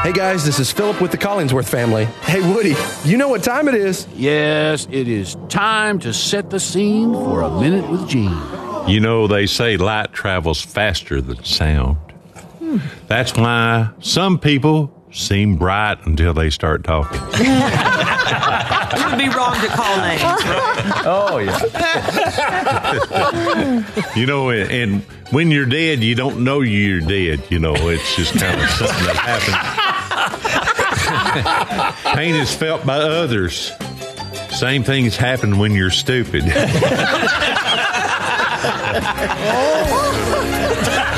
Hey guys, this is Philip with the Collingsworth family. Hey Woody, you know what time it is? Yes, it is time to set the scene for A Minute with Gene. You know, they say light travels faster than sound. That's why some people seem bright until they start talking. It would be wrong to call names, right? Oh, yeah. You know, and when you're dead, you don't know you're dead. You know, it's just kind of something that happens. Pain is felt by others. Same things happen when you're stupid.